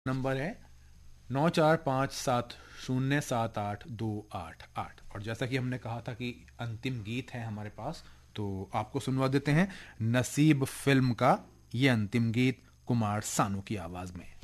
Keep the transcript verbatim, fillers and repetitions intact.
Number है नौ चार पाँच सात शून्य सात आठ दो आठ आठ। और जैसा कि हमने कहा था कि अंतिम गीत है हमारे पास, तो आपको सुनवा देते हैं नसीब फिल्म का ये अंतिम गीत कुमार सानू की आवाज में।